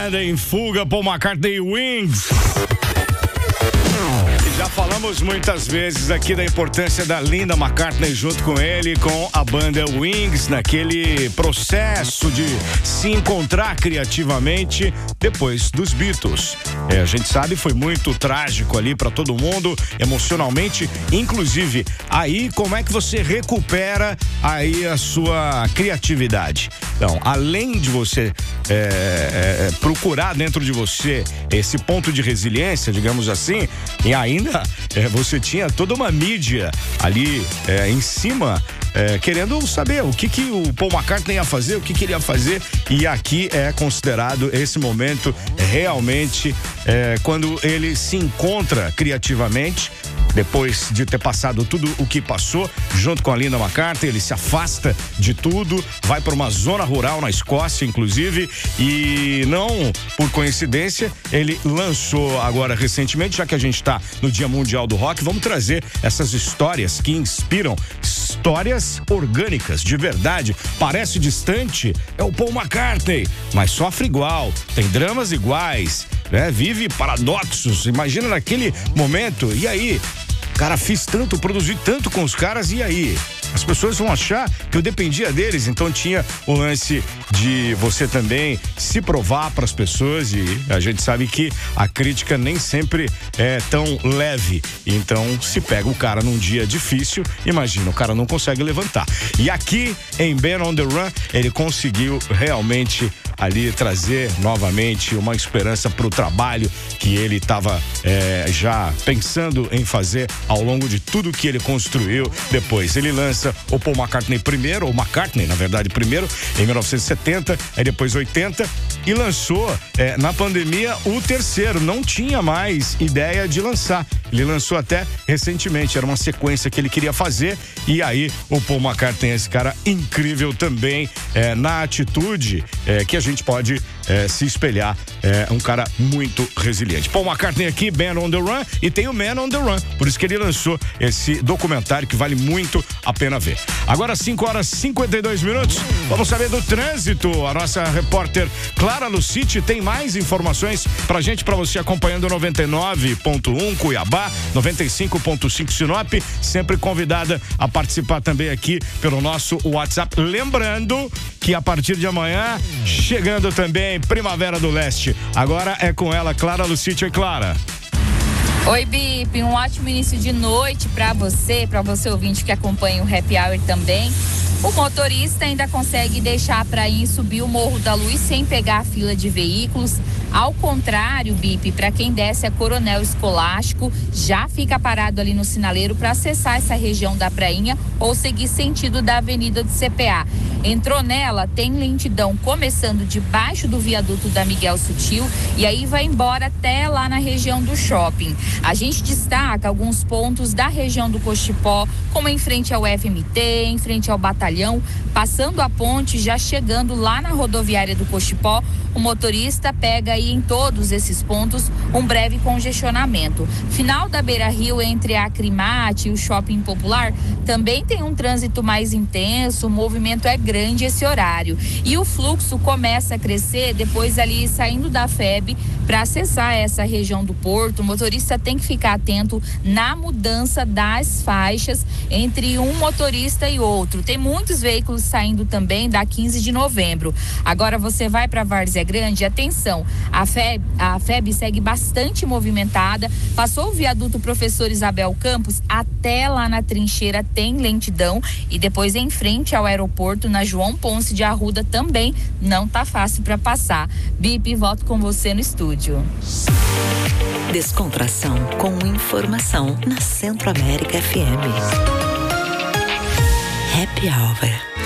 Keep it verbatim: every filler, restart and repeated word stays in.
Banda em fuga, Paul McCartney Wings. Já falamos muitas vezes aqui da importância da Linda McCartney junto com ele, com a banda Wings, naquele processo de se encontrar criativamente depois dos Beatles. É, a gente sabe, foi muito trágico ali para todo mundo, emocionalmente, inclusive. Aí, como é que você recupera aí a sua criatividade? Então, além de você é, é, procurar dentro de você esse ponto de resiliência, digamos assim, e ainda É, você tinha toda uma mídia ali é, em cima é, querendo saber o que, que o Paul McCartney ia fazer, o que, que ele ia fazer, e aqui é considerado esse momento realmente é, quando ele se encontra criativamente. Depois de ter passado tudo o que passou, junto com a Linda McCartney, ele se afasta de tudo, vai para uma zona rural na Escócia, inclusive, e não por coincidência, ele lançou agora recentemente, já que a gente está no Dia Mundial do Rock, vamos trazer essas histórias que inspiram, histórias orgânicas, de verdade. Parece distante, é o Paul McCartney, mas sofre igual, tem dramas iguais, né? Vive paradoxos. Imagina naquele momento, e aí? Cara, fiz tanto, produzi tanto com os caras, e aí? As pessoas vão achar que eu dependia deles, então tinha o lance de você também se provar para as pessoas, e a gente sabe que a crítica nem sempre é tão leve. Então, se pega o cara num dia difícil, imagina, o cara não consegue levantar. E aqui em Band on the Run, ele conseguiu realmente ali trazer novamente uma esperança para o trabalho que ele estava é, já pensando em fazer ao longo de tudo que ele construiu. Depois ele lança o Paul McCartney primeiro, ou McCartney na verdade primeiro, em mil novecentos e setenta, aí depois oitenta, e lançou é, na pandemia o terceiro. Não tinha mais ideia de lançar, ele lançou até recentemente, era uma sequência que ele queria fazer, e aí o Paul McCartney é esse cara incrível também é, na atitude é, que a gente pode é, se espelhar, é um cara muito resiliente. Paul McCartney aqui, Band on the Run, e tem o Man on the Run, por isso que ele lançou esse documentário que vale muito a pena ver. Agora cinco horas e cinquenta e dois minutos, vamos saber do trânsito. A nossa repórter Clara Lucite tem mais informações pra gente, pra você acompanhando noventa e nove ponto um Cuiabá, noventa e cinco ponto cinco Sinop, sempre convidada a participar também aqui pelo nosso WhatsApp. Lembrando que a partir de amanhã, chegando também Primavera do Leste. Agora é com ela, Clara Lucite. Oi, Clara. Oi, Bip, um ótimo início de noite para você, para você ouvinte que acompanha o Happy Hour também. O motorista ainda consegue deixar para ir subir o Morro da Luz sem pegar a fila de veículos. Ao contrário, Bip, para quem desce a Coronel Escolástico, já fica parado ali no sinaleiro para acessar essa região da Prainha ou seguir sentido da Avenida do C P A. Entrou nela, tem lentidão começando debaixo do viaduto da Miguel Sutil e aí vai embora até lá na região do shopping. A gente destaca alguns pontos da região do Cochipó, como em frente ao F M T, em frente ao Batalhão, passando a ponte, já chegando lá na rodoviária do Cochipó, o motorista pega aí em todos esses pontos um breve congestionamento. Final da Beira Rio, entre a Acrimate e o Shopping Popular, também tem um trânsito mais intenso, o movimento é grande esse horário. E o fluxo começa a crescer depois ali saindo da F E B para acessar essa região do Porto. O motorista tem que ficar atento na mudança das faixas entre um motorista e outro. Tem muitos veículos saindo também da quinze de novembro. Agora você vai para Várzea Grande, atenção, a F E B, a F E B segue bastante movimentada, passou o viaduto Professor Isabel Campos até lá na trincheira tem lentidão e depois em frente ao aeroporto na João Ponce de Arruda também não tá fácil para passar. Bip, volto com você no estúdio. Descontração com informação na Centro América F M. Happy Hour.